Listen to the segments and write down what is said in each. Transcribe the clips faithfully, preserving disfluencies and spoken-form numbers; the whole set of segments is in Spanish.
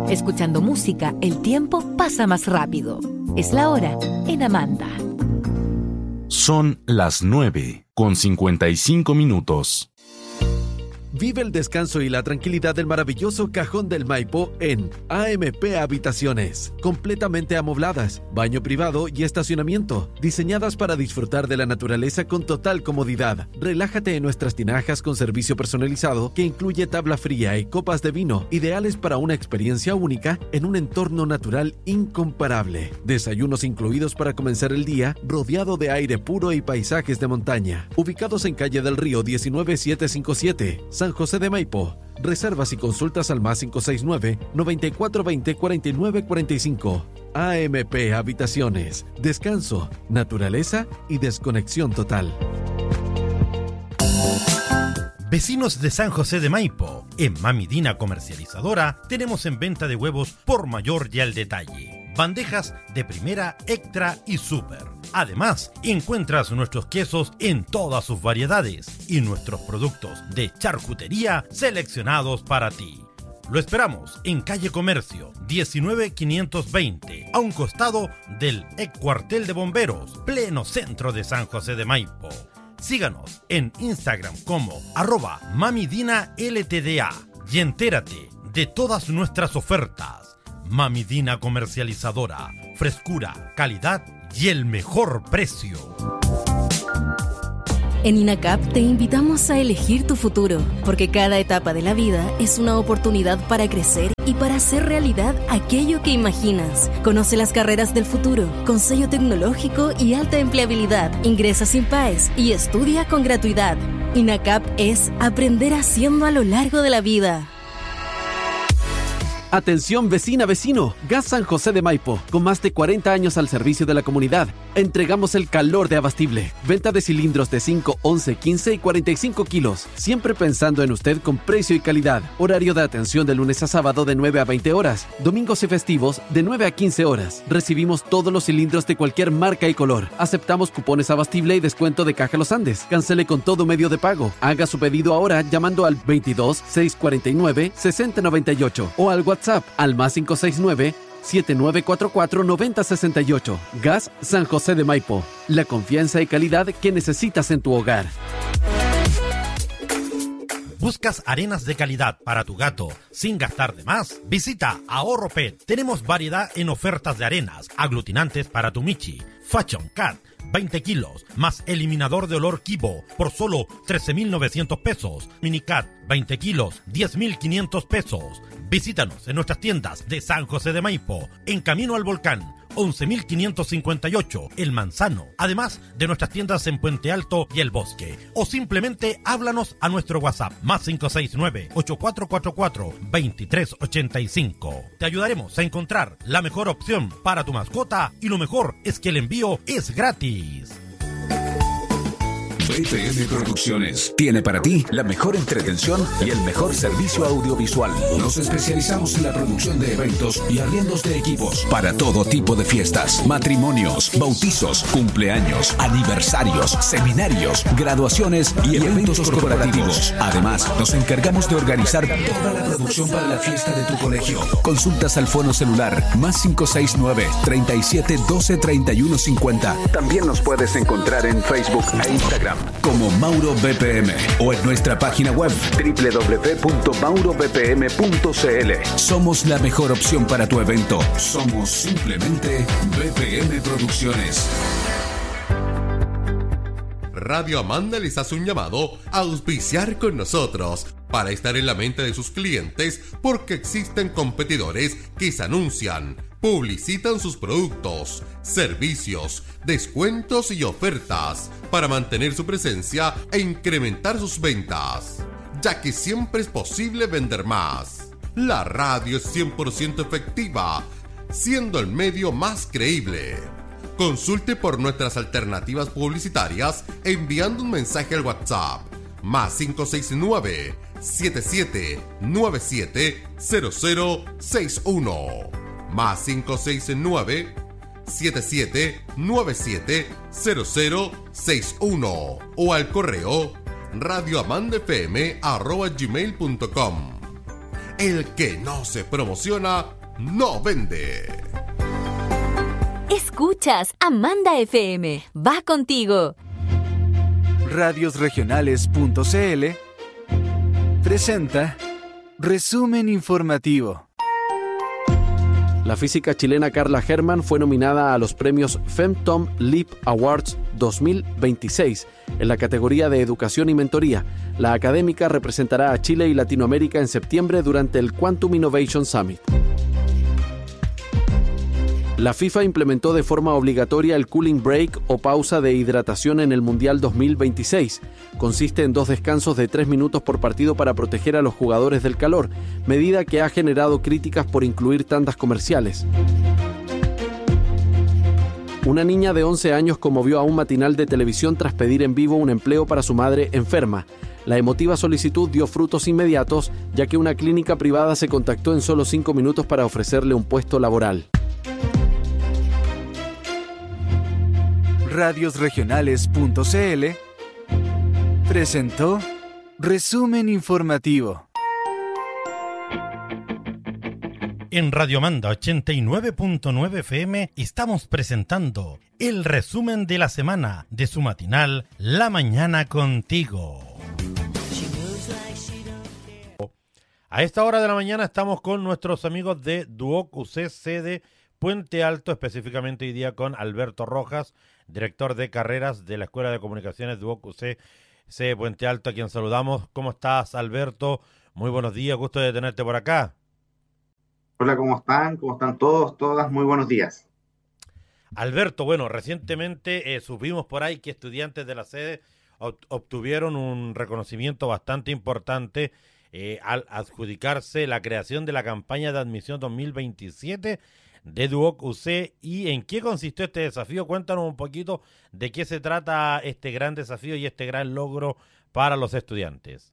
Escuchando música, el tiempo pasa más rápido. Es la hora en Amanda. Son las nueve con cincuenta y cinco minutos. Vive el descanso y la tranquilidad del maravilloso Cajón del Maipo en A M P Habitaciones. Completamente amobladas, baño privado y estacionamiento. Diseñadas para disfrutar de la naturaleza con total comodidad. Relájate en nuestras tinajas con servicio personalizado que incluye tabla fría y copas de vino. Ideales para una experiencia única en un entorno natural incomparable. Desayunos incluidos para comenzar el día rodeado de aire puro y paisajes de montaña. Ubicados en Calle del Río diecinueve setecientos cincuenta y siete. San José de Maipo. Reservas y consultas al más cinco seis nueve, noventa y cuatro veinte, cuarenta y nueve cuarenta y cinco. A M P Habitaciones. Descanso, naturaleza y desconexión total. Vecinos de San José de Maipo, en Mami Dina Comercializadora tenemos en venta de huevos por mayor y al detalle. Bandejas de primera, extra y super. Además, encuentras nuestros quesos en todas sus variedades y nuestros productos de charcutería seleccionados para ti. Lo esperamos en Calle Comercio, diecinueve quinientos veinte, a un costado del ex cuartel de bomberos, pleno centro de San José de Maipo. Síganos en Instagram como arroba mamidina ltda y entérate de todas nuestras ofertas. Mami Dina Comercializadora, frescura, calidad y el mejor precio. En INACAP te invitamos a elegir tu futuro, porque cada etapa de la vida es una oportunidad para crecer y para hacer realidad aquello que imaginas. Conoce las carreras del futuro, con sello tecnológico y alta empleabilidad. Ingresa sin P A E S y estudia con gratuidad. INACAP es aprender haciendo a lo largo de la vida. Atención vecina, vecino, Gas San José de Maipo, con más de cuarenta años al servicio de la comunidad. Entregamos el calor de Abastible. Venta de cilindros de cinco, once, quince y cuarenta y cinco kilos. Siempre pensando en usted con precio y calidad. Horario de atención de lunes a sábado de nueve a veinte horas. Domingos y festivos de nueve a quince horas. Recibimos todos los cilindros de cualquier marca y color. Aceptamos cupones Abastible y descuento de Caja Los Andes. Cancele con todo medio de pago. Haga su pedido ahora llamando al veintidós, seiscientos cuarenta y nueve, sesenta noventa y ocho o al WhatsApp al más cinco seis nueve, siete nueve cuatro cuatro, nueve cero seis ocho. Gas San José de Maipo. La confianza y calidad que necesitas en tu hogar. ¿Buscas arenas de calidad para tu gato sin gastar de más? Visita Ahorro Pet. Tenemos variedad en ofertas de arenas, aglutinantes para tu Michi, Fashion Cat, veinte kilos, más eliminador de olor Kibo por solo trece mil novecientos pesos. Minicat, veinte kilos, diez mil quinientos pesos. Visítanos en nuestras tiendas de San José de Maipo, en Camino al Volcán, once mil quinientos cincuenta y ocho, El Manzano. Además de nuestras tiendas en Puente Alto y El Bosque. O simplemente háblanos a nuestro WhatsApp, más cinco seis nueve, ocho cuatro cuatro cuatro, dos tres ocho cinco. Te ayudaremos a encontrar la mejor opción para tu mascota y lo mejor es que el envío es gratis. B P M Producciones tiene para ti la mejor entretención y el mejor servicio audiovisual. Nos especializamos en la producción de eventos y arriendos de equipos para todo tipo de fiestas, matrimonios, bautizos, cumpleaños, aniversarios, seminarios, graduaciones y eventos corporativos. Además, nos encargamos de organizar toda la producción para la fiesta de tu colegio. Consultas al fono celular más cinco seis nueve, treinta y siete, doce, treinta y uno cincuenta. También nos puedes encontrar en Facebook e Instagram como Mauro B P M o en nuestra página web doble u doble u doble u punto mauro b p m punto c l. Somos la mejor opción para tu evento. Somos simplemente B P M Producciones. Radio Amanda les hace un llamado a auspiciar con nosotros para estar en la mente de sus clientes, porque existen competidores que se anuncian, publicitan sus productos, servicios, descuentos y ofertas para mantener su presencia e incrementar sus ventas, ya que siempre es posible vender más. La radio es cien por ciento efectiva, siendo el medio más creíble. Consulte por nuestras alternativas publicitarias enviando un mensaje al WhatsApp más cinco seis nueve, siete siete nueve siete, cero cero seis uno más cinco seis nueve, siete siete nueve siete, cero cero seis uno o al correo radioamandafm arroba gmail punto com. El que no se promociona no vende. Escuchas Amanda F M. Va contigo. Radiosregionales.cl presenta Resumen Informativo. La física chilena Carla Herrmann fue nominada a los premios Femtom Leap Awards dos mil veintiséis en la categoría de Educación y Mentoría. La académica representará a Chile y Latinoamérica en septiembre durante el Quantum Innovation Summit. La FIFA implementó de forma obligatoria el cooling break o pausa de hidratación en el Mundial dos mil veintiséis. Consiste en dos descansos de tres minutos por partido para proteger a los jugadores del calor, medida que ha generado críticas por incluir tandas comerciales. Una niña de once años conmovió a un matinal de televisión tras pedir en vivo un empleo para su madre enferma. La emotiva solicitud dio frutos inmediatos, ya que una clínica privada se contactó en solo cinco minutos para ofrecerle un puesto laboral. Radiosregionales.cl presentó Resumen Informativo. En Radio Manda ochenta y nueve punto nueve F M estamos presentando el resumen de la semana de su matinal La Mañana Contigo. A esta hora de la mañana estamos con nuestros amigos de Duoc U C sede Puente Alto, específicamente hoy día con Alberto Rojas, director de carreras de la Escuela de Comunicaciones Duoc U C sede Puente Alto, a quien saludamos. ¿Cómo estás, Alberto? Muy buenos días, gusto de tenerte por acá. Hola, ¿cómo están? ¿Cómo están todos? Todas, muy buenos días. Alberto, bueno, recientemente eh, supimos por ahí que estudiantes de la sede ob- obtuvieron un reconocimiento bastante importante eh, al adjudicarse la creación de la campaña de admisión dos mil veintisiete de Duoc U C. ¿Y en qué consistió este desafío? Cuéntanos un poquito de qué se trata este gran desafío y este gran logro para los estudiantes.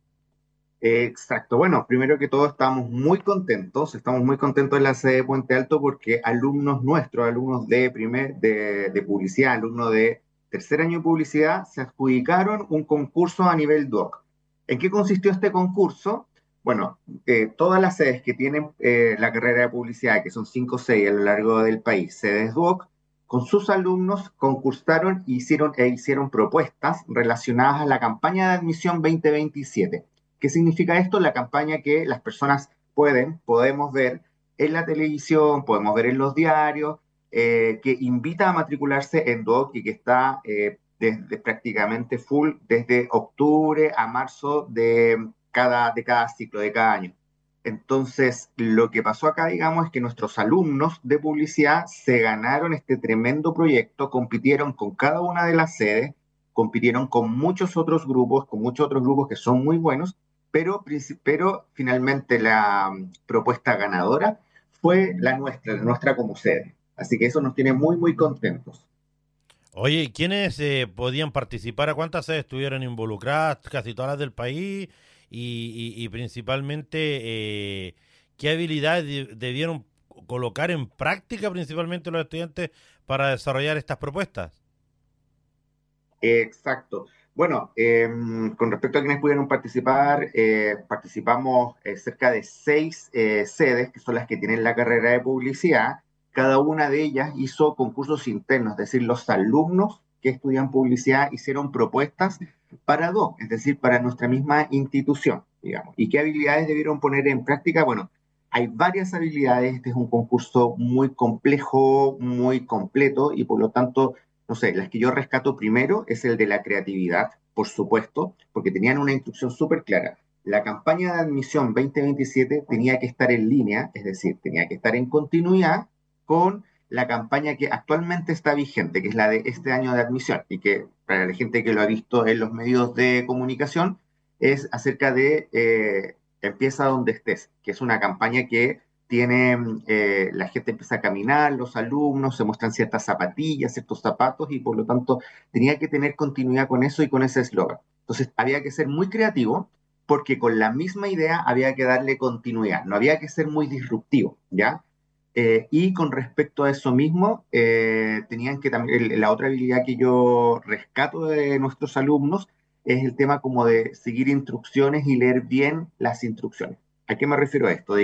Exacto. Bueno, primero que todo estamos muy contentos, estamos muy contentos en la sede de Puente Alto porque alumnos nuestros, alumnos de primer, de, de publicidad, alumnos de tercer año de publicidad, se adjudicaron un concurso a nivel Duoc. ¿En qué consistió este concurso? Bueno, eh, todas las sedes que tienen eh, la carrera de publicidad, que son cinco o seis a lo largo del país, sedes Duoc, con sus alumnos concursaron e hicieron, e hicieron propuestas relacionadas a la campaña de admisión veinte veintisiete. ¿Qué significa esto? La campaña que las personas pueden, podemos ver en la televisión, podemos ver en los diarios, eh, que invita a matricularse en Duoc y que está eh, desde prácticamente full desde octubre a marzo de cada, de cada ciclo, de cada año. Entonces, lo que pasó acá, digamos, es que nuestros alumnos de publicidad se ganaron este tremendo proyecto, compitieron con cada una de las sedes, compitieron con muchos otros grupos, con muchos otros grupos que son muy buenos, Pero, pero finalmente la propuesta ganadora fue la nuestra, la nuestra como sede. Así que eso nos tiene muy, muy contentos. Oye, ¿quiénes eh, podían participar? ¿A cuántas sedes estuvieron involucradas? Casi todas las del país. Y, y, y principalmente, eh, ¿qué habilidades de, debieron colocar en práctica principalmente los estudiantes para desarrollar estas propuestas? Exacto. Bueno, eh, con respecto a quienes pudieron participar, eh, participamos eh, cerca de seis eh, sedes, que son las que tienen la carrera de publicidad. Cada una de ellas hizo concursos internos, es decir, los alumnos que estudian publicidad hicieron propuestas para Duoc, es decir, para nuestra misma institución, digamos. ¿Y qué habilidades debieron poner en práctica? Bueno, hay varias habilidades, este es un concurso muy complejo, muy completo, y por lo tanto, no sé, las que yo rescato primero es el de la creatividad, por supuesto, porque tenían una instrucción súper clara. La campaña de admisión veinte veintisiete tenía que estar en línea, es decir, tenía que estar en continuidad con la campaña que actualmente está vigente, que es la de este año de admisión, y que para la gente que lo ha visto en los medios de comunicación, es acerca de eh, Empieza donde estés, que es una campaña que tiene, eh, la gente empieza a caminar, los alumnos, se muestran ciertas zapatillas, ciertos zapatos, y por lo tanto tenía que tener continuidad con eso y con ese eslogan. Entonces había que ser muy creativo, porque con la misma idea había que darle continuidad, no había que ser muy disruptivo, ¿ya? Eh, y con respecto a eso mismo, eh, tenían que también, la otra habilidad que yo rescato de nuestros alumnos es el tema como de seguir instrucciones y leer bien las instrucciones. ¿A qué me refiero a esto? De que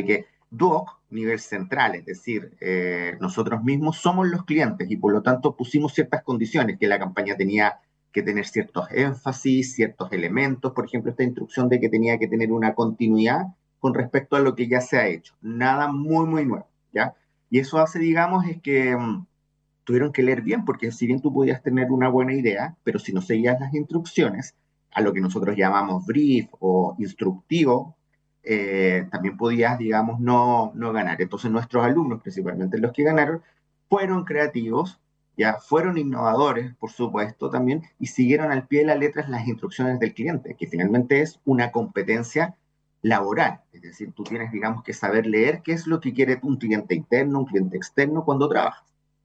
Duoc, nivel central, es decir, eh, nosotros mismos somos los clientes y por lo tanto pusimos ciertas condiciones, que la campaña tenía que tener ciertos énfasis, ciertos elementos, por ejemplo, esta instrucción de que tenía que tener una continuidad con respecto a lo que ya se ha hecho, nada muy, muy nuevo, ¿ya? Y eso hace, digamos, es que um, tuvieron que leer bien, porque si bien tú podías tener una buena idea, pero si no seguías las instrucciones, a lo que nosotros llamamos brief o instructivo, Eh, también podías, digamos, no, no ganar. Entonces nuestros alumnos, principalmente los que ganaron, fueron creativos, ya fueron innovadores, por supuesto, también, y siguieron al pie de la letra las instrucciones del cliente, que finalmente es una competencia laboral. Es decir, tú tienes, digamos, que saber leer qué es lo que quiere un cliente interno, un cliente externo cuando trabajas.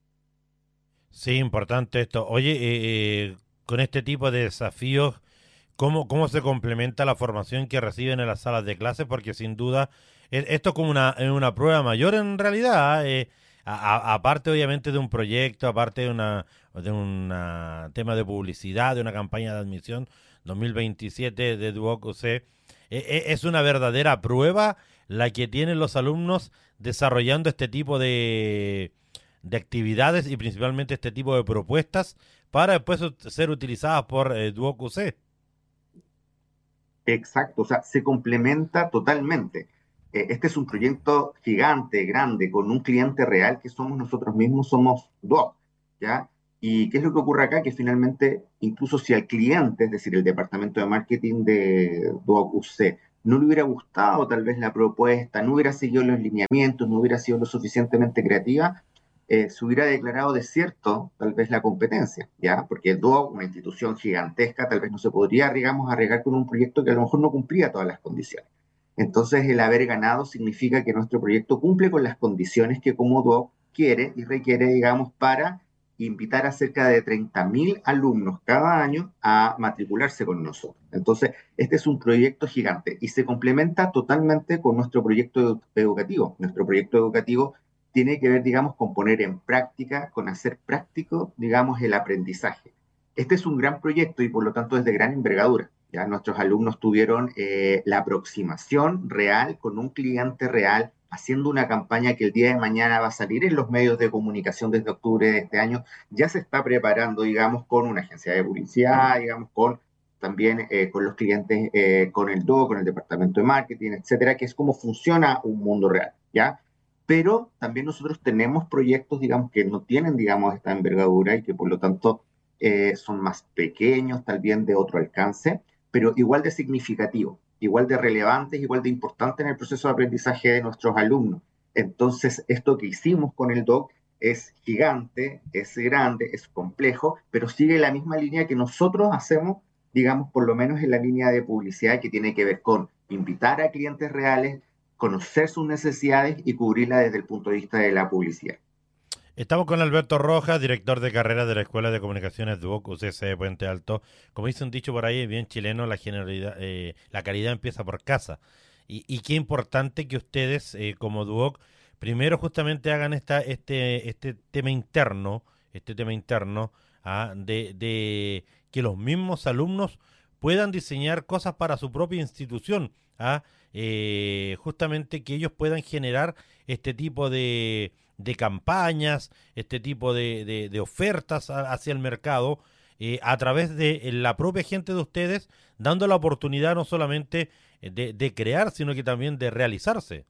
Sí, importante esto. Oye, eh, eh, con este tipo de desafíos, ¿Cómo, ¿Cómo se complementa la formación que reciben en las salas de clases? Porque sin duda, es, esto es como una, una prueba mayor en realidad, eh, a, a, aparte obviamente de un proyecto, aparte de una de un tema de publicidad, de una campaña de admisión dos mil veintisiete de Duoc U C, eh, es una verdadera prueba la que tienen los alumnos desarrollando este tipo de, de actividades y principalmente este tipo de propuestas para después ser utilizadas por eh, Duoc U C. Exacto, o sea, se complementa totalmente. Eh, este es un proyecto gigante, grande, con un cliente real que somos nosotros mismos, somos Duoc, ¿ya? ¿Y qué es lo que ocurre acá? Que finalmente, incluso si al cliente, es decir, el departamento de marketing de Duoc U C, no le hubiera gustado tal vez la propuesta, no hubiera seguido los lineamientos, no hubiera sido lo suficientemente creativa, Eh, se hubiera declarado desierto tal vez la competencia, ¿ya? Porque Duoc, una institución gigantesca, tal vez no se podría, digamos, arriesgar con un proyecto que a lo mejor no cumplía todas las condiciones. Entonces, el haber ganado significa que nuestro proyecto cumple con las condiciones que como Duoc quiere y requiere, digamos, para invitar a cerca de treinta mil alumnos cada año a matricularse con nosotros. Entonces, este es un proyecto gigante y se complementa totalmente con nuestro proyecto educativo. Nuestro proyecto educativo tiene que ver, digamos, con poner en práctica, con hacer práctico, digamos, el aprendizaje. Este es un gran proyecto y por lo tanto es de gran envergadura. Ya nuestros alumnos tuvieron eh, la aproximación real con un cliente real, haciendo una campaña que el día de mañana va a salir en los medios de comunicación desde octubre de este año. Ya se está preparando, digamos, con una agencia de publicidad, digamos, con también eh, con los clientes, eh, con el Duoc, con el departamento de marketing, etcétera, que es cómo funciona un mundo real, ¿ya? Pero también nosotros tenemos proyectos, digamos, que no tienen, digamos, esta envergadura y que por lo tanto eh, son más pequeños, tal vez de otro alcance, pero igual de significativos, igual de relevantes, igual de importantes en el proceso de aprendizaje de nuestros alumnos. Entonces, esto que hicimos con el Duoc es gigante, es grande, es complejo, pero sigue la misma línea que nosotros hacemos, digamos, por lo menos en la línea de publicidad que tiene que ver con invitar a clientes reales, conocer sus necesidades y cubrirla desde el punto de vista de la publicidad. Estamos con Alberto Rojas, director de carrera de la Escuela de Comunicaciones Duoc U C C de Puente Alto. Como dice un dicho por ahí, bien chileno, la generalidad, eh, la caridad empieza por casa. Y, y qué importante que ustedes, eh, como Duoc, primero justamente hagan esta, este, este tema interno, este tema interno, ¿ah? de, de que los mismos alumnos puedan diseñar cosas para su propia institución, ¿ah? Eh, justamente que ellos puedan generar este tipo de, de campañas, este tipo de, de, de ofertas a, hacia el mercado eh, a través de la propia gente de ustedes, dando la oportunidad no solamente de, de crear, sino que también de realizarse.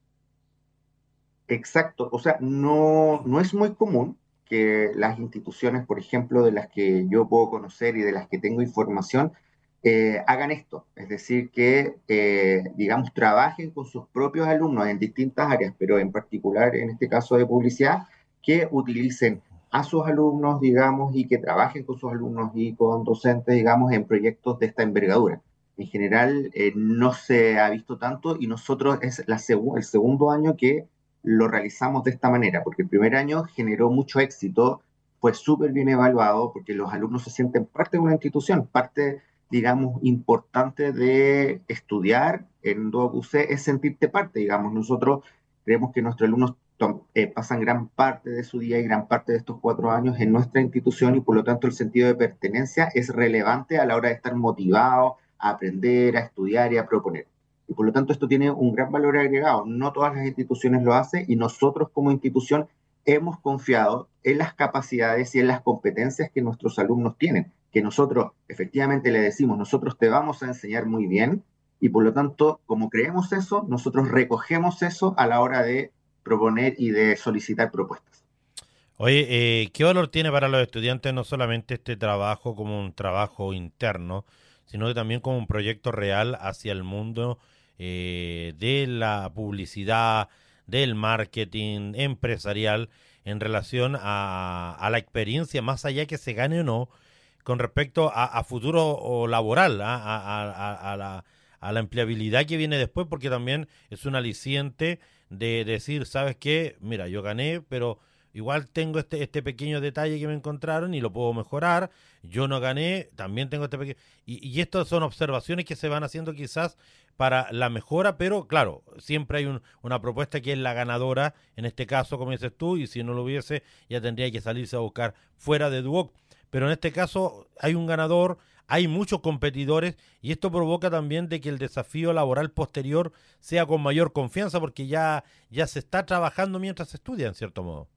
Exacto, o sea, no, no es muy común que las instituciones, por ejemplo, de las que yo puedo conocer y de las que tengo información, Eh, hagan esto, es decir, que, eh, digamos, trabajen con sus propios alumnos en distintas áreas, pero en particular, en este caso de publicidad, que utilicen a sus alumnos, digamos, y que trabajen con sus alumnos y con docentes, digamos, en proyectos de esta envergadura. En general, eh, no se ha visto tanto y nosotros es la seg- el segundo año que lo realizamos de esta manera, porque el primer año generó mucho éxito, fue súper bien evaluado, porque los alumnos se sienten parte de una institución, parte digamos, importante de estudiar en Duoc U C es sentirte parte, digamos. Nosotros creemos que nuestros alumnos eh, pasan gran parte de su día y gran parte de estos cuatro años en nuestra institución y por lo tanto el sentido de pertenencia es relevante a la hora de estar motivado a aprender, a estudiar y a proponer. Y por lo tanto esto tiene un gran valor agregado. No todas las instituciones lo hacen y nosotros como institución hemos confiado en las capacidades y en las competencias que nuestros alumnos tienen, que nosotros efectivamente le decimos, nosotros te vamos a enseñar muy bien, y por lo tanto, como creemos eso, nosotros recogemos eso a la hora de proponer y de solicitar propuestas. Oye, eh, ¿qué valor tiene para los estudiantes no solamente este trabajo como un trabajo interno, sino que también como un proyecto real hacia el mundo eh, de la publicidad, del marketing empresarial en relación a, a la experiencia, más allá que se gane o no, con respecto a, a futuro o laboral, a, a, a, a, la, a la empleabilidad que viene después, porque también es un aliciente de decir, ¿sabes qué? Mira, yo gané, pero igual tengo este, este pequeño detalle que me encontraron y lo puedo mejorar. Yo no gané, también tengo este pequeño... Y, y estas son observaciones que se van haciendo quizás para la mejora, pero claro, siempre hay un, una propuesta que es la ganadora, en este caso, como dices tú, y si no lo hubiese, ya tendría que salirse a buscar fuera de Duoc. Pero en este caso hay un ganador, hay muchos competidores, y esto provoca también de que el desafío laboral posterior sea con mayor confianza, porque ya, ya se está trabajando mientras se estudia, en cierto modo.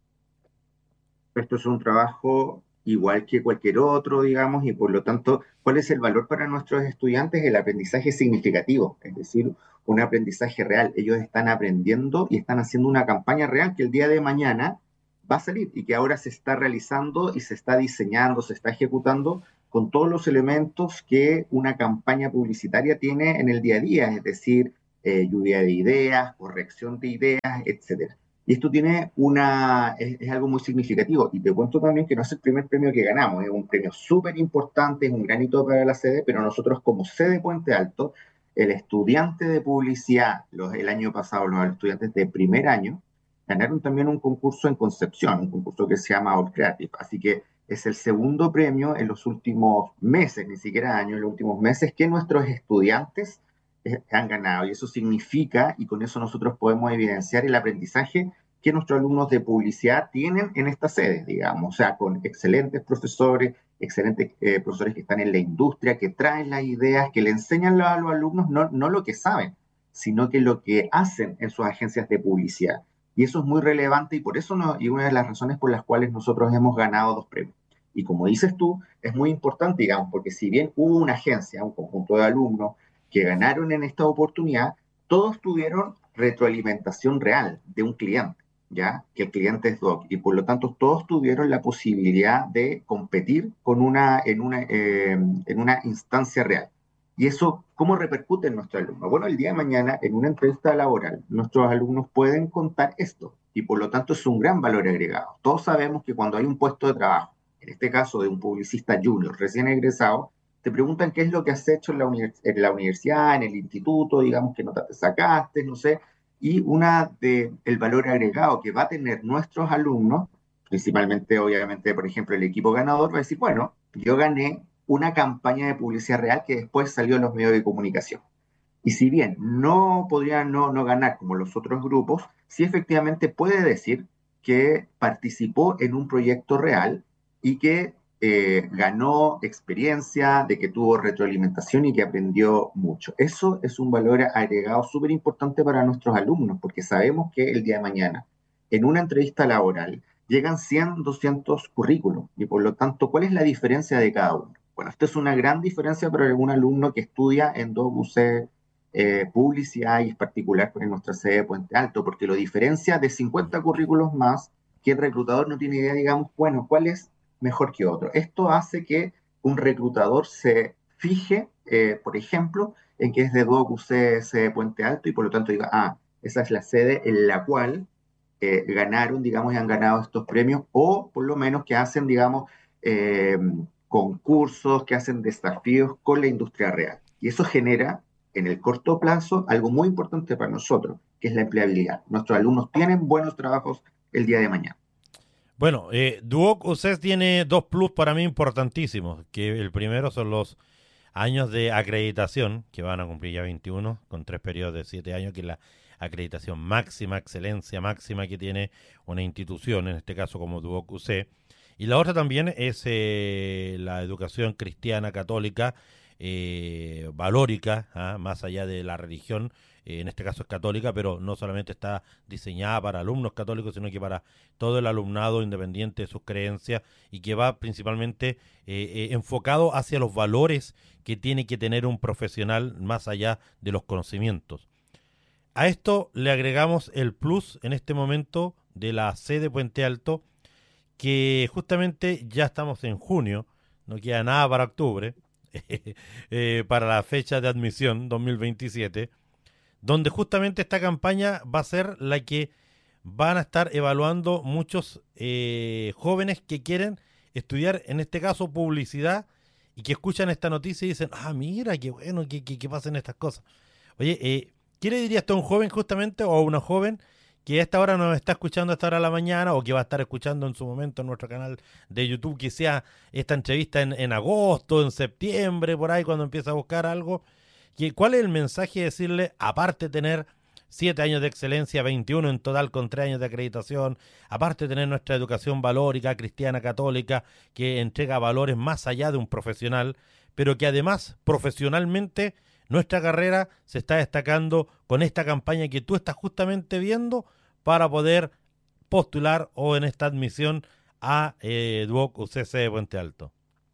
Esto es un trabajo igual que cualquier otro, digamos, y por lo tanto, ¿cuál es el valor para nuestros estudiantes? El aprendizaje significativo, es decir, un aprendizaje real. Ellos están aprendiendo y están haciendo una campaña real que el día de mañana va a salir y que ahora se está realizando y se está diseñando, se está ejecutando con todos los elementos que una campaña publicitaria tiene en el día a día, es decir, eh, lluvia de ideas, corrección de ideas, etcétera. Y esto tiene una, es, es algo muy significativo. Y te cuento también que no es el primer premio que ganamos, es un premio súper importante, es un gran hito para la sede, pero nosotros como sede Puente Alto, el estudiante de publicidad, los, el año pasado, los estudiantes de primer año, ganaron también un concurso en Concepción, un concurso que se llama All Creative. Así que es el segundo premio en los últimos meses, ni siquiera años, en los últimos meses, que nuestros estudiantes han ganado, y eso significa, y con eso nosotros podemos evidenciar el aprendizaje que nuestros alumnos de publicidad tienen en esta sede, digamos, o sea, con excelentes profesores, excelentes eh, profesores que están en la industria, que traen las ideas, que le enseñan a los alumnos no, no lo que saben, sino que lo que hacen en sus agencias de publicidad. Y eso es muy relevante, y por eso no, y una de las razones por las cuales nosotros hemos ganado dos premios. Y como dices tú, es muy importante, digamos, porque si bien hubo una agencia, un conjunto de alumnos, que ganaron en esta oportunidad, todos tuvieron retroalimentación real de un cliente, ¿ya? Que el cliente es Duoc, y por lo tanto todos tuvieron la posibilidad de competir con una, en, una, eh, en una instancia real. ¿Y eso cómo repercute en nuestros alumnos? Bueno, el día de mañana, en una entrevista laboral, nuestros alumnos pueden contar esto, y por lo tanto es un gran valor agregado. Todos sabemos que cuando hay un puesto de trabajo, en este caso de un publicista junior recién egresado, te preguntan qué es lo que has hecho en la, univers- en la universidad, en el instituto, digamos, qué nota te sacaste, no sé, y una de el valor agregado que va a tener nuestros alumnos, principalmente, obviamente, por ejemplo, el equipo ganador, va a decir, bueno, yo gané una campaña de publicidad real que después salió en los medios de comunicación. Y si bien no podría no, no ganar como los otros grupos, sí efectivamente puede decir que participó en un proyecto real y que Eh, ganó experiencia, de que tuvo retroalimentación y que aprendió mucho. Eso es un valor agregado súper importante para nuestros alumnos, porque sabemos que el día de mañana, en una entrevista laboral, llegan cien, doscientos currículums, y por lo tanto, ¿cuál es la diferencia de cada uno? Bueno, esta es una gran diferencia para algún alumno que estudia en Duoc U C eh, publicidad, y en particular en nuestra sede de Puente Alto, porque lo diferencia de cincuenta currículos más, que el reclutador no tiene idea, digamos, bueno, ¿cuál es mejor que otro? Esto hace que un reclutador se fije, eh, por ejemplo, en que es de Duoc U C S Puente Alto, y por lo tanto diga, ah, esa es la sede en la cual eh, ganaron, digamos, y han ganado estos premios, o por lo menos que hacen, digamos, eh, concursos, que hacen desafíos con la industria real. Y eso genera, en el corto plazo, algo muy importante para nosotros, que es la empleabilidad. Nuestros alumnos tienen buenos trabajos el día de mañana. Bueno, eh, Duoc U C E S tiene dos plus para mí importantísimos, que el primero son los años de acreditación, que van a cumplir ya veintiuno, con tres periodos de siete años, que es la acreditación máxima, excelencia máxima que tiene una institución, en este caso como Duoc U C E. Y la otra también es eh, la educación cristiana católica, eh, valórica, ¿ah? Más allá de la religión, eh, en este caso es católica, pero no solamente está diseñada para alumnos católicos, sino que para todo el alumnado independiente de sus creencias, y que va principalmente eh, eh, enfocado hacia los valores que tiene que tener un profesional más allá de los conocimientos. A esto le agregamos el plus en este momento de la sede Puente Alto, que justamente ya estamos en junio, no queda nada para octubre, eh, para la fecha de admisión dos mil veintisiete, donde justamente esta campaña va a ser la que van a estar evaluando muchos eh, jóvenes que quieren estudiar, en este caso, publicidad, y que escuchan esta noticia y dicen, ah, mira, qué bueno que, que, que pasen estas cosas. Oye, eh, ¿qué le dirías tú a un joven justamente, o a una joven que a esta hora nos está escuchando a esta hora de la mañana, o que va a estar escuchando en su momento en nuestro canal de YouTube, que sea esta entrevista en, en agosto, en septiembre, por ahí, cuando empieza a buscar algo? Que, ¿cuál es el mensaje de decirle, aparte de tener siete años de excelencia, veintiuno en total con tres años de acreditación, aparte de tener nuestra educación valórica, cristiana, católica, que entrega valores más allá de un profesional, pero que además profesionalmente nuestra carrera se está destacando con esta campaña que tú estás justamente viendo para poder postular o en esta admisión a eh, Duoc U C C de Puente Alto?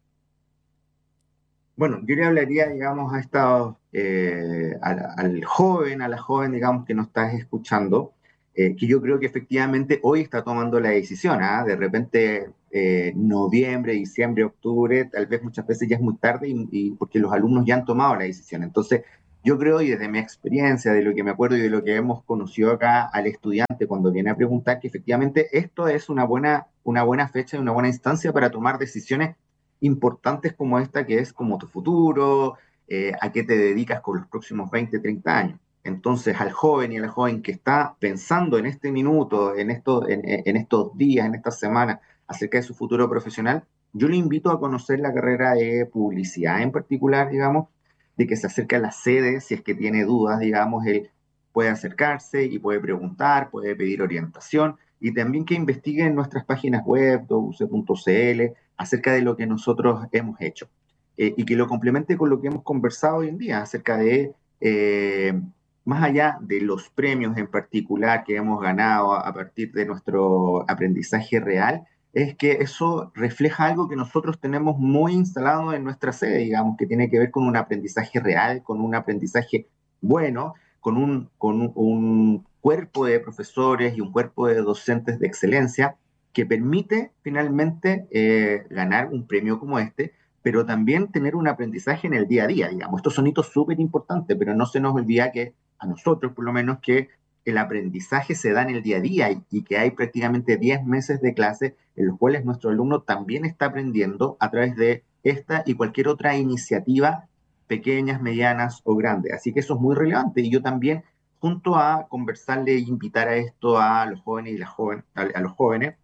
Bueno, yo le hablaría, digamos, a esta, eh, al, al joven, a la joven, digamos, que nos estás escuchando, eh, que yo creo que efectivamente hoy está tomando la decisión, ¿ah? De repente, eh, noviembre, diciembre, octubre, tal vez muchas veces ya es muy tarde, y, y porque los alumnos ya han tomado la decisión. Entonces, yo creo, y desde mi experiencia, de lo que me acuerdo y de lo que hemos conocido acá al estudiante cuando viene a preguntar, que efectivamente esto es una buena, una buena fecha y una buena instancia para tomar decisiones importantes como esta, que es como tu futuro, eh, a qué te dedicas con los próximos veinte, treinta años. Entonces, al joven y a la joven que está pensando en este minuto, en, esto, en, en estos días, en estas semanas, acerca de su futuro profesional, yo le invito a conocer la carrera de publicidad en particular, digamos, de que se acerque a la sede, si es que tiene dudas, digamos, él puede acercarse y puede preguntar, puede pedir orientación, y también que investigue en nuestras páginas web, doc u c punto c l, acerca de lo que nosotros hemos hecho, eh, y que lo complemente con lo que hemos conversado hoy en día, acerca de, eh, más allá de los premios en particular que hemos ganado a, a partir de nuestro aprendizaje real, es que eso refleja algo que nosotros tenemos muy instalado en nuestra sede, digamos, que tiene que ver con un aprendizaje real, con un aprendizaje bueno, con un, con un cuerpo de profesores y un cuerpo de docentes de excelencia que permite finalmente eh, ganar un premio como este, pero también tener un aprendizaje en el día a día, digamos. Estos son hitos súper importantes, pero no se nos olvida que a nosotros, por lo menos, que el aprendizaje se da en el día a día y, y que hay prácticamente diez meses de clase en los cuales nuestro alumno también está aprendiendo a través de esta y cualquier otra iniciativa, pequeñas, medianas o grandes. Así que eso es muy relevante, y yo también, junto a conversarle e invitar a esto a los jóvenes y las jóvenes, a, a los jóvenes,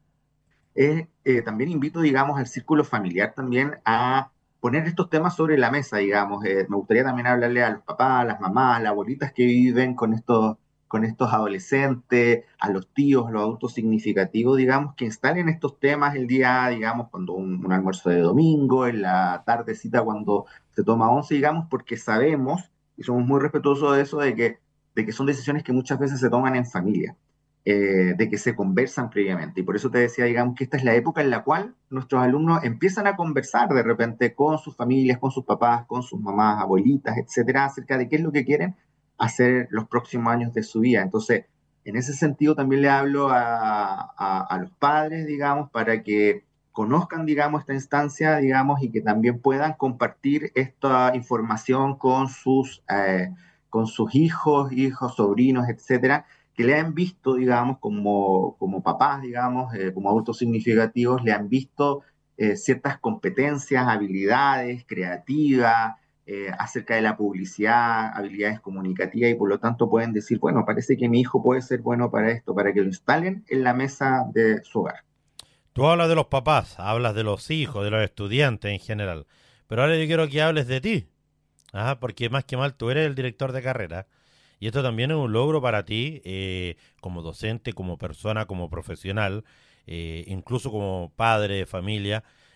eh, eh, también invito, digamos, al círculo familiar también a poner estos temas sobre la mesa, digamos. Eh, me gustaría también hablarle a los papás, a las mamás, a las abuelitas que viven con estos, con estos adolescentes, a los tíos, a los adultos significativos, digamos, que instalen estos temas el día, digamos, cuando un, un almuerzo de domingo, en la tardecita cuando se toma once, digamos, porque sabemos, y somos muy respetuosos de eso, de que, de que son decisiones que muchas veces se toman en familia. Eh, de que se conversan previamente. Y por eso te decía, digamos, que esta es la época en la cual nuestros alumnos empiezan a conversar de repente con sus familias, con sus papás, con sus mamás, abuelitas, etcétera, acerca de qué es lo que quieren hacer los próximos años de su vida. Entonces, en ese sentido también le hablo a, a, a los padres, digamos, para que conozcan, digamos, esta instancia, digamos, y que también puedan compartir esta información con sus, eh, con sus hijos, hijos, sobrinos, etcétera, que le han visto, digamos, como, como papás, digamos, eh, como adultos significativos, le han visto eh, ciertas competencias, habilidades creativas, eh, acerca de la publicidad, habilidades comunicativas, y por lo tanto pueden decir, bueno, parece que mi hijo puede ser bueno para esto, para que lo instalen en la mesa de su hogar. Tú hablas de los papás, hablas de los hijos, de los estudiantes en general, pero ahora yo quiero que hables de ti, ¿ah? Porque más que mal tú eres el director de carrera. Y esto también es un logro para ti, eh, como docente, como persona, como profesional, eh, incluso como padre de familia,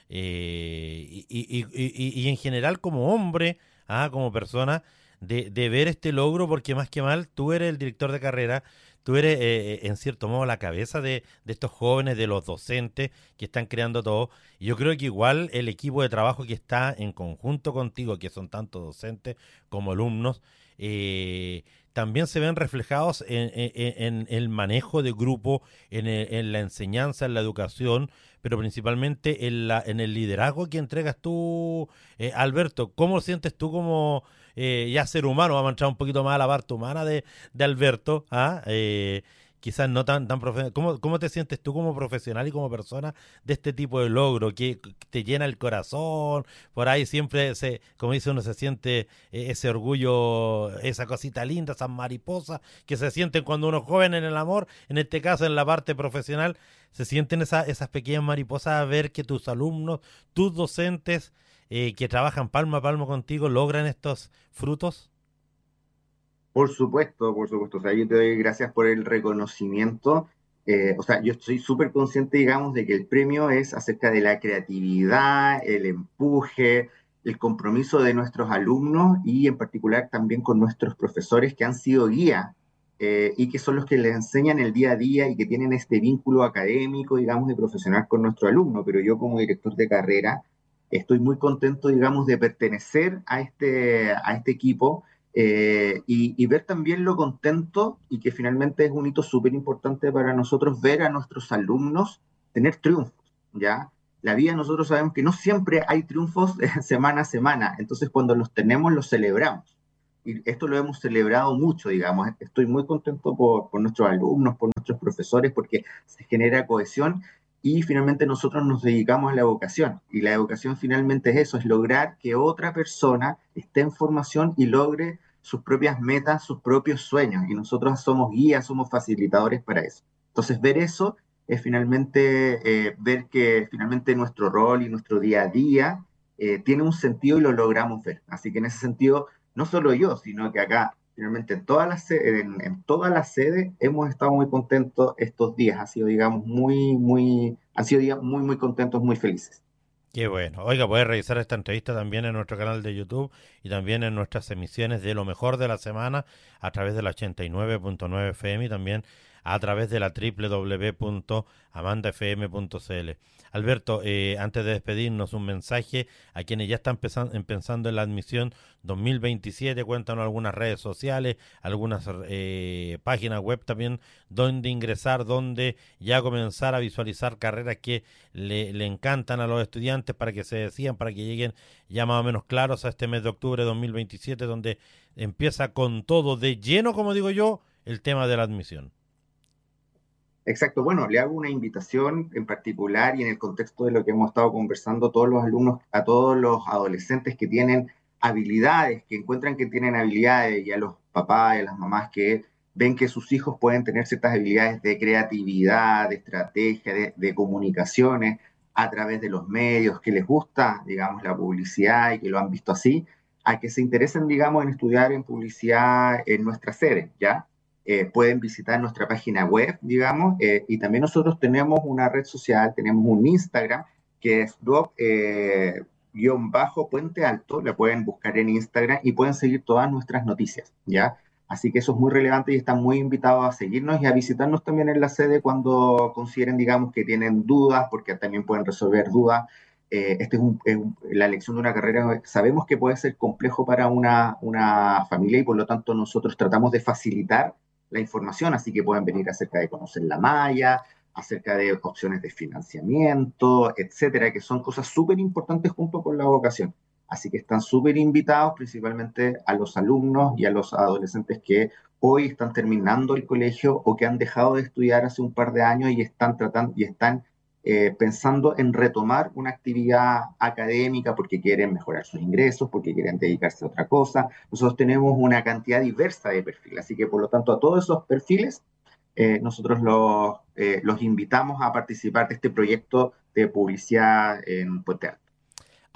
eh, y, y, y, y en general como hombre, ah, como persona, de, de ver este logro, porque más que mal, tú eres el director de carrera, tú eres eh, en cierto modo la cabeza de, de estos jóvenes, de los docentes que están creando todo. Y yo creo que igual el equipo de trabajo que está en conjunto contigo, que son tanto docentes como alumnos, eh, también se ven reflejados en, en, en el manejo de grupo, en, el, en la enseñanza, en la educación, pero principalmente en, la, en el liderazgo que entregas tú, eh, Alberto. ¿Cómo sientes tú como eh, ya ser humano? Vamos a entrar un poquito más a la parte humana de, de Alberto, ¿ah? eh, quizás no tan, tan profesional. ¿Cómo, ¿Cómo te sientes tú como profesional y como persona de este tipo de logro que te llena el corazón? Por ahí siempre, se, como dice uno, se siente ese orgullo, esa cosita linda, esas mariposas que se sienten cuando uno es joven en el amor, en este caso en la parte profesional, se sienten esa, esas pequeñas mariposas a ver que tus alumnos, tus docentes eh, que trabajan palmo a palmo contigo logran estos frutos. Por supuesto, por supuesto. O sea, yo te doy gracias por el reconocimiento. Eh, o sea, yo estoy súper consciente, digamos, de que el premio es acerca de la creatividad, el empuje, el compromiso de nuestros alumnos y en particular también con nuestros profesores que han sido guía eh, y que son los que les enseñan el día a día y que tienen este vínculo académico, digamos, de profesional con nuestro alumno. Pero yo como director de carrera estoy muy contento, digamos, de pertenecer a este, a este equipo. Eh, y, y ver también lo contento y que finalmente es un hito súper importante para nosotros ver a nuestros alumnos tener triunfos, ¿ya? La vida nosotros sabemos que no siempre hay triunfos semana a semana, entonces cuando los tenemos los celebramos. Y esto lo hemos celebrado mucho, digamos. Estoy muy contento por, por nuestros alumnos, por nuestros profesores, porque se genera cohesión y finalmente nosotros nos dedicamos a la educación. Y la educación finalmente es eso, es lograr que otra persona esté en formación y logre sus propias metas, sus propios sueños. Y nosotros somos guías, somos facilitadores para eso. Entonces ver eso es finalmente eh, ver que finalmente nuestro rol y nuestro día a día eh, tiene un sentido y lo logramos ver. Así que en ese sentido, no solo yo, sino que acá finalmente en todas las en, en toda la sede hemos estado muy contentos estos días. Ha sido, digamos, muy, muy, han sido días muy, muy contentos, muy felices. Qué bueno. Oiga, puedes revisar esta entrevista también en nuestro canal de YouTube y también en nuestras emisiones de Lo Mejor de la Semana a través de la ochenta y nueve punto nueve F M y también a través de la doble u doble u doble u punto amanda f m punto c l. Alberto, eh, antes de despedirnos, un mensaje a quienes ya están pensando en la admisión dos mil veintisiete. Cuéntanos algunas redes sociales, algunas eh, páginas web también, donde ingresar, donde ya comenzar a visualizar carreras que le, le encantan a los estudiantes para que se decidan, para que lleguen ya más o menos claros a este mes de octubre de dos mil veintisiete, donde empieza con todo de lleno, como digo yo, el tema de la admisión. Exacto, bueno, le hago una invitación en particular y en el contexto de lo que hemos estado conversando todos los alumnos, a todos los adolescentes que tienen habilidades, que encuentran que tienen habilidades y a los papás y a las mamás que ven que sus hijos pueden tener ciertas habilidades de creatividad, de estrategia, de, de comunicaciones a través de los medios, que les gusta, digamos, la publicidad y que lo han visto así, a que se interesen, digamos, en estudiar en publicidad en nuestra sede, ¿ya? Eh, pueden visitar nuestra página web, digamos, eh, y también nosotros tenemos una red social, tenemos un Instagram, que es doc eh, guión bajo Puente Alto, la pueden buscar en Instagram y pueden seguir todas nuestras noticias, ¿ya? Así que eso es muy relevante y están muy invitados a seguirnos y a visitarnos también en la sede cuando consideren, digamos, que tienen dudas, porque también pueden resolver dudas. Eh, este es, un, es un, la elección de una carrera, sabemos que puede ser complejo para una, una familia y por lo tanto nosotros tratamos de facilitar la información, así que pueden venir acerca de conocer la malla, acerca de opciones de financiamiento, etcétera, que son cosas súper importantes junto con la vocación. Así que están súper invitados principalmente a los alumnos y a los adolescentes que hoy están terminando el colegio o que han dejado de estudiar hace un par de años y están tratando y están eh, pensando en retomar una actividad académica porque quieren mejorar sus ingresos, porque quieren dedicarse a otra cosa. Nosotros tenemos una cantidad diversa de perfiles, así que por lo tanto a todos esos perfiles eh, nosotros los, eh, los invitamos a participar de este proyecto de publicidad en Puente Alto.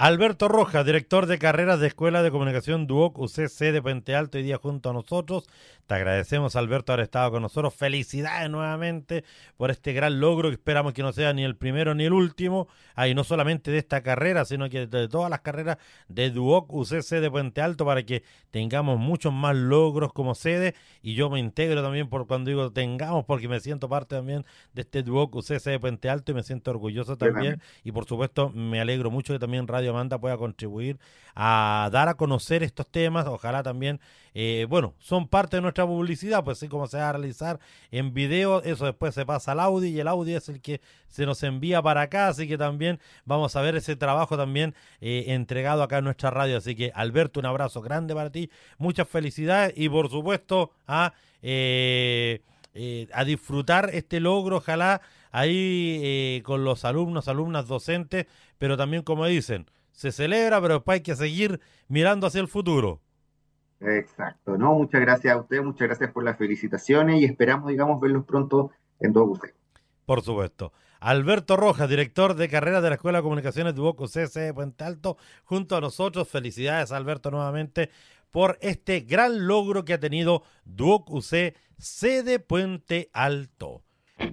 Alberto Rojas, director de carreras de Escuela de Comunicación Duoc U C C de Puente Alto, hoy día junto a nosotros. Te agradecemos, Alberto, haber estado con nosotros. Felicidades nuevamente por este gran logro que esperamos que no sea ni el primero ni el último. Ah, y no solamente de esta carrera, sino que de todas las carreras de Duoc U C C de Puente Alto, para que tengamos muchos más logros como sede. Y yo me integro también por cuando digo tengamos, porque me siento parte también de este Duoc U C C de Puente Alto y me siento orgulloso también. Y por supuesto me alegro mucho que también Radio Amanda pueda contribuir a dar a conocer estos temas. Ojalá también, eh, bueno, son parte de nuestra publicidad, pues así como se va a realizar en video, eso después se pasa al audio y el audio es el que se nos envía para acá, así que también vamos a ver ese trabajo también eh, entregado acá en nuestra radio. Así que, Alberto, un abrazo grande para ti, muchas felicidades y por supuesto a, eh, eh, a disfrutar este logro, ojalá ahí eh, con los alumnos, alumnas, docentes, pero también, como dicen, se celebra, pero después hay que seguir mirando hacia el futuro. Exacto, ¿no? Muchas gracias a ustedes, muchas gracias por las felicitaciones y esperamos, digamos, verlos pronto en Duoc U C. Por supuesto. Alberto Rojas, director de carreras de la Escuela de Comunicaciones Duoc U C C de Puente Alto, junto a nosotros. Felicidades, Alberto, nuevamente por este gran logro que ha tenido Duoc U C C de Puente Alto.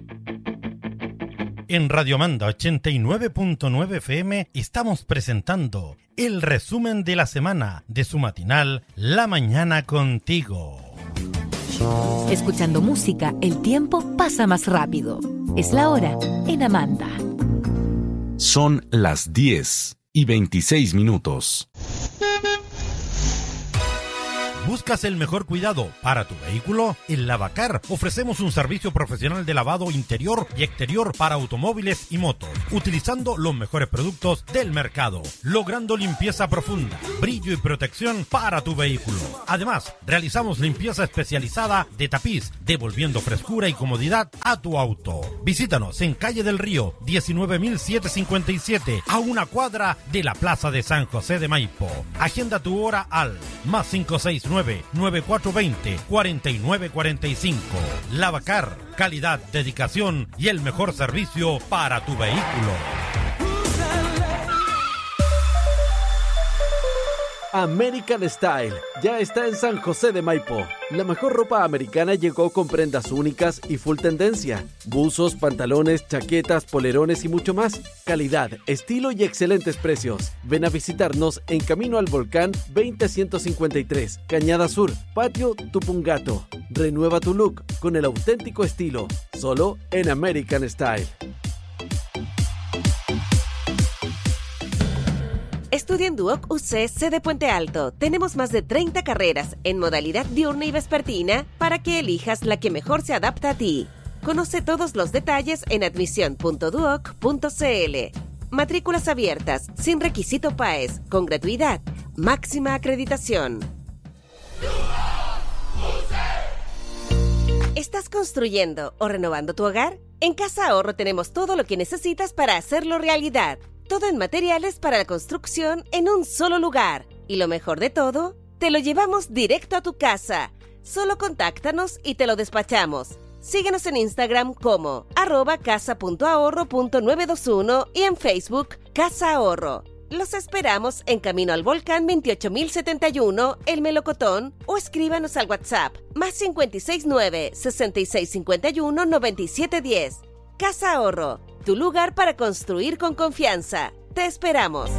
En Radio Amanda ochenta y nueve punto nueve F M estamos presentando el resumen de la semana de su matinal La Mañana Contigo. Escuchando música, el tiempo pasa más rápido. Es la hora en Amanda. Son las diez y veintiséis minutos. ¿Buscas el mejor cuidado para tu vehículo? En Lavacar ofrecemos un servicio profesional de lavado interior y exterior para automóviles y motos, utilizando los mejores productos del mercado, logrando limpieza profunda, brillo y protección para tu vehículo. Además, realizamos limpieza especializada de tapiz, devolviendo frescura y comodidad a tu auto. Visítanos en Calle del Río, diecinueve mil setecientos cincuenta y siete, a una cuadra de la Plaza de San José de Maipo. Agenda tu hora al más cinco seis nueve, nueve cuatro dos cero, cuatro nueve cuatro cinco. Lavacar, calidad, dedicación y el mejor servicio para tu vehículo. American Style ya está en San José de Maipo. La mejor ropa americana llegó con prendas únicas y full tendencia. Buzos, pantalones, chaquetas, polerones y mucho más. Calidad, estilo y excelentes precios. Ven a visitarnos en Camino al Volcán veinte ciento cincuenta y tres, Cañada Sur, Patio Tupungato. Renueva tu look con el auténtico estilo, solo en American Style. Estudia en Duoc U C C de Puente Alto. Tenemos más de treinta carreras en modalidad diurna y vespertina para que elijas la que mejor se adapta a ti. Conoce todos los detalles en admisión punto duoc punto c l. Matrículas abiertas, sin requisito P A E S, con gratuidad, máxima acreditación. ¿Estás construyendo o renovando tu hogar? En Casa Ahorro tenemos todo lo que necesitas para hacerlo realidad. Todo en materiales para la construcción en un solo lugar. Y lo mejor de todo, te lo llevamos directo a tu casa. Solo contáctanos y te lo despachamos. Síguenos en Instagram como arroba casa punto ahorro punto novecientos veintiuno y en Facebook Casa Ahorro. Los esperamos en Camino al Volcán veintiocho mil setenta y uno, El Melocotón, o escríbanos al WhatsApp más cinco seis nueve, seis seis cinco uno, nueve siete uno cero. Casa Ahorro, tu lugar para construir con confianza. Te esperamos.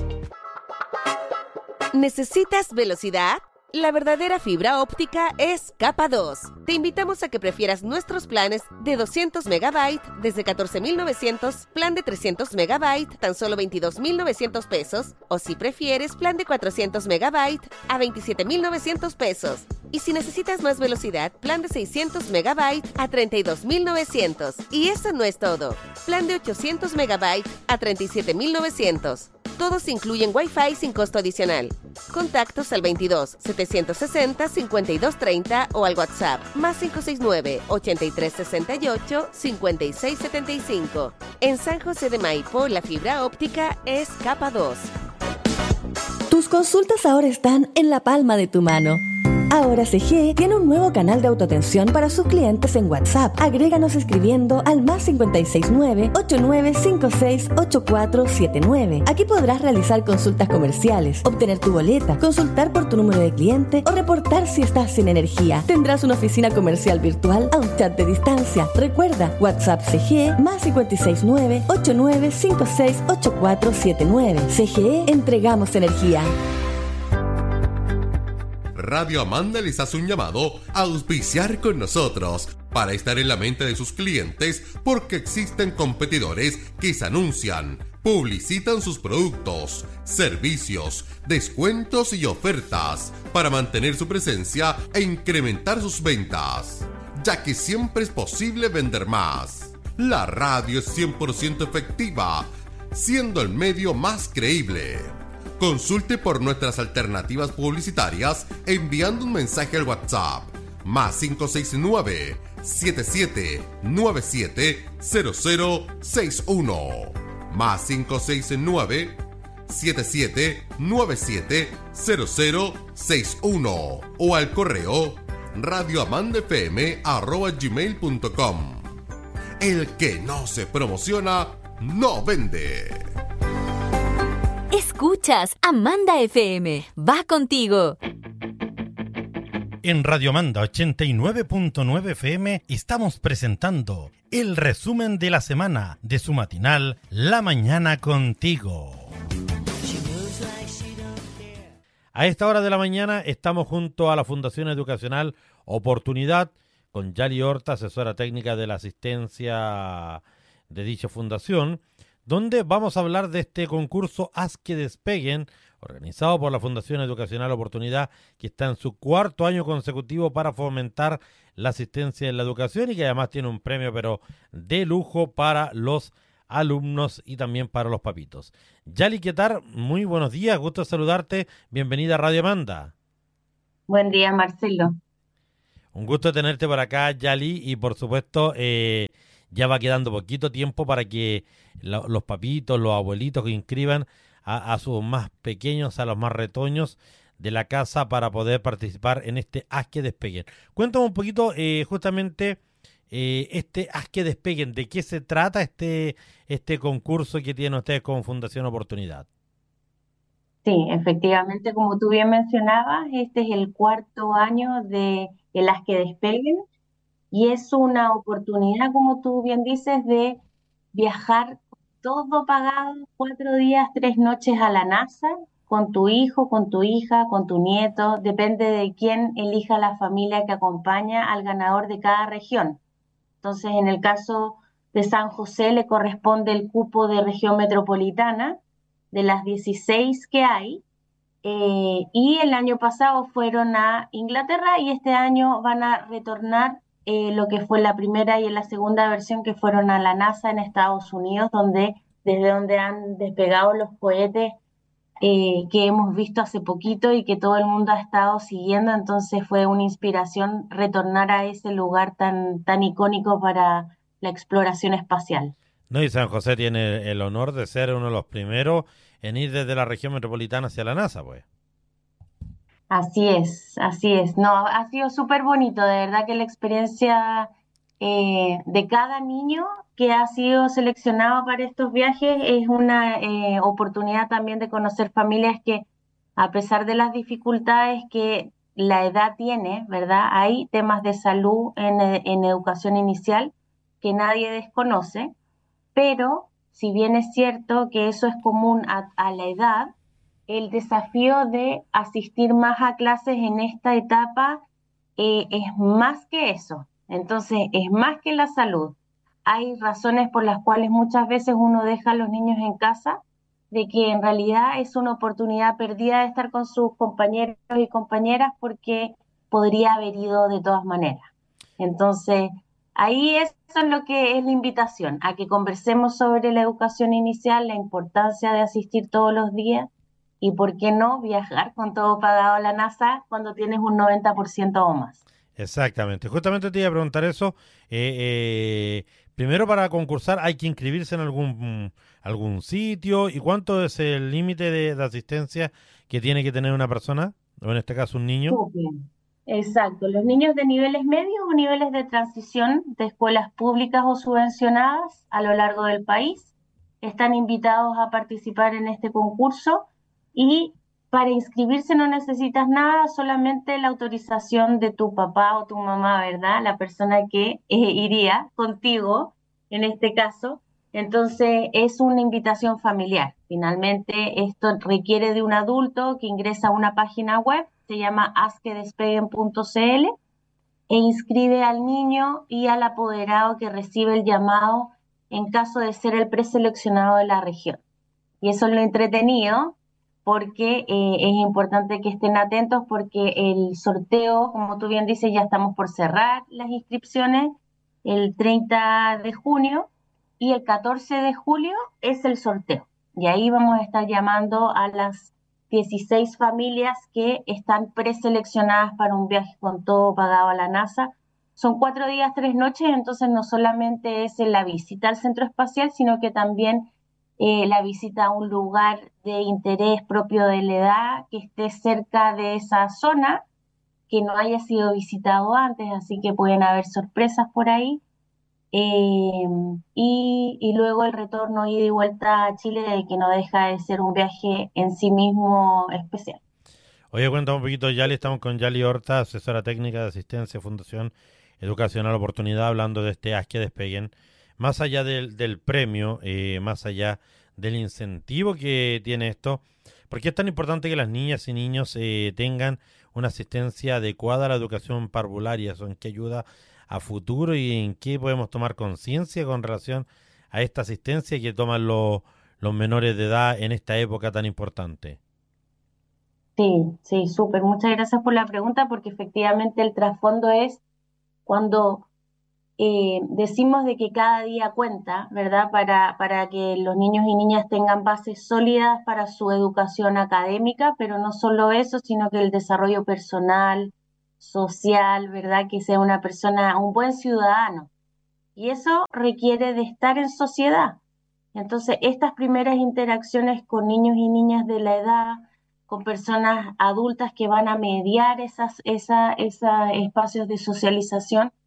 ¿Necesitas velocidad? La verdadera fibra óptica es Capa dos. Te invitamos a que prefieras nuestros planes de doscientos megabytes desde catorce mil novecientos, plan de trescientos megabytes tan solo veintidós mil novecientos pesos, o si prefieres plan de cuatrocientos megabytes a veintisiete mil novecientos pesos. Y si necesitas más velocidad, plan de seiscientos megabytes a treinta y dos mil novecientos. Y eso no es todo. Plan de ochocientos megabytes a treinta y siete mil novecientos. Todos incluyen Wi-Fi sin costo adicional. Contactos al veintidós, setecientos sesenta, cincuenta y dos treinta o al WhatsApp más cinco seis nueve, ochenta y tres sesenta y ocho, cincuenta y seis setenta y cinco. En San José de Maipo, la fibra óptica es Capa dos. Tus consultas ahora están en la palma de tu mano. Ahora C G E tiene un nuevo canal de autoatención para sus clientes en WhatsApp. Agréganos escribiendo al más cincuenta y seis nueve, ochenta y nueve cincuenta y seis, ochenta y cuatro setenta y nueve. Aquí podrás realizar consultas comerciales, obtener tu boleta, consultar por tu número de cliente o reportar si estás sin energía. Tendrás una oficina comercial virtual a un chat de distancia. Recuerda, WhatsApp C G E más cincuenta y seis nueve, ochenta y nueve cincuenta y seis, ochenta y cuatro setenta y nueve. C G E, entregamos energía. Radio Amanda les hace un llamado a auspiciar con nosotros para estar en la mente de sus clientes porque existen competidores que se anuncian, publicitan sus productos, servicios, descuentos y ofertas para mantener su presencia e incrementar sus ventas, ya que siempre es posible vender más. La radio es cien por ciento efectiva, siendo el medio más creíble. Consulte por nuestras alternativas publicitarias enviando un mensaje al WhatsApp más cinco seis nueve, siete siete nueve siete, cero cero seis uno más cinco seis nueve, siete siete nueve siete, cero cero seis uno o al correo radioamandafm arroba gmail punto com. El que no se promociona no vende. Escuchas Amanda F M. Va contigo. En Radio Amanda ochenta y nueve punto nueve F M estamos presentando el resumen de la semana de su matinal La Mañana Contigo. A esta hora de la mañana estamos junto a la Fundación Educacional Oportunidad con Yali Horta, asesora técnica de la asistencia de dicha fundación, donde vamos a hablar de este concurso Haz que Despeguen, organizado por la Fundación Educacional Oportunidad, que está en su cuarto año consecutivo para fomentar la asistencia en la educación y que además tiene un premio, pero de lujo para los alumnos y también para los papitos. Yali, ¿qué tal? Muy buenos días, gusto saludarte. Bienvenida a Radio Amanda. Buen día, Marcelo. Un gusto tenerte por acá, Yali, y por supuesto eh, ya va quedando poquito tiempo para que lo, los papitos, los abuelitos que inscriban a, a sus más pequeños, a los más retoños de la casa para poder participar en este Haz que Despeguen. Cuéntame un poquito eh, justamente eh, este Haz que Despeguen, ¿de qué se trata este, este concurso que tienen ustedes como Fundación Oportunidad? Sí, efectivamente, como tú bien mencionabas, este es el cuarto año de el Haz que Despeguen y es una oportunidad, como tú bien dices, de viajar todo pagado, cuatro días, tres noches a la NASA, con tu hijo, con tu hija, con tu nieto, depende de quién elija la familia que acompaña al ganador de cada región. Entonces, en el caso de San José le corresponde el cupo de región metropolitana, de las dieciséis que hay, eh, y el año pasado fueron a Inglaterra y este año van a retornar eh, lo que fue la primera y la segunda versión que fueron a la NASA en Estados Unidos, donde desde donde han despegado los cohetes eh, que hemos visto hace poquito y que todo el mundo ha estado siguiendo. Entonces fue una inspiración retornar a ese lugar tan, tan icónico para la exploración espacial. No, y San José tiene el honor de ser uno de los primeros en ir desde la región metropolitana hacia la NASA, pues. Así es, así es. No, ha sido súper bonito, de verdad que la experiencia eh, de cada niño que ha sido seleccionado para estos viajes es una eh, oportunidad también de conocer familias que, a pesar de las dificultades que la edad tiene, ¿verdad? Hay temas de salud en, en educación inicial que nadie desconoce, pero si bien es cierto que eso es común a, a la edad, el desafío de asistir más a clases en esta etapa eh, es más que eso. Entonces, es más que la salud. Hay razones por las cuales muchas veces uno deja a los niños en casa, de que en realidad es una oportunidad perdida de estar con sus compañeros y compañeras porque podría haber ido de todas maneras. Entonces, ahí eso es lo que es la invitación, a que conversemos sobre la educación inicial, la importancia de asistir todos los días y, ¿por qué no, viajar con todo pagado a la NASA cuando tienes un noventa por ciento o más? Exactamente. Justamente te iba a preguntar eso. Eh, eh, primero, para concursar, ¿hay que inscribirse en algún, algún sitio? ¿Y cuánto es el límite de, de asistencia que tiene que tener una persona? O en este caso, un niño. Súper, Exacto, los niños de niveles medios o niveles de transición de escuelas públicas o subvencionadas a lo largo del país están invitados a participar en este concurso y para inscribirse no necesitas nada, solamente la autorización de tu papá o tu mamá, ¿verdad? La persona que eh, iría contigo en este caso. Entonces es una invitación familiar. Finalmente esto requiere de un adulto que ingresa a una página web, se llama haz que despeguen punto c l, e inscribe al niño y al apoderado que recibe el llamado en caso de ser el preseleccionado de la región. Y eso es lo entretenido, porque eh, es importante que estén atentos porque el sorteo, como tú bien dices, ya estamos por cerrar las inscripciones el treinta de junio y el catorce de julio es el sorteo. Y ahí vamos a estar llamando a las dieciséis familias que están preseleccionadas para un viaje con todo pagado a la NASA. Son cuatro días, tres noches, entonces no solamente es la visita al centro espacial, sino que también eh, la visita a un lugar de interés propio de la edad, que esté cerca de esa zona, que no haya sido visitado antes, así que pueden haber sorpresas por ahí. Eh, y, y luego el retorno ida y vuelta a Chile, que no deja de ser un viaje en sí mismo especial. Oye, cuéntame un poquito, Yali, estamos con Yali Horta, asesora técnica de asistencia Fundación Educacional Oportunidad, hablando de este Haz que Despeguen. Más allá del, del premio, eh, más allá del incentivo que tiene esto, ¿por qué es tan importante que las niñas y niños eh, tengan una asistencia adecuada a la educación parvularia? ¿En qué ayuda a futuro y en qué podemos tomar conciencia con relación a esta asistencia que toman los, los menores de edad en esta época tan importante? Sí, sí, súper. Muchas gracias por la pregunta, porque efectivamente el trasfondo es cuando eh, decimos de que cada día cuenta, ¿verdad? Para, para que los niños y niñas tengan bases sólidas para su educación académica, pero no solo eso, sino que el desarrollo personal, social, ¿verdad? Que sea una persona, un buen ciudadano. Y eso requiere de estar en sociedad. Entonces, estas primeras interacciones con niños y niñas de la edad, con personas adultas que van a mediar esas, esa, esos espacios de socialización,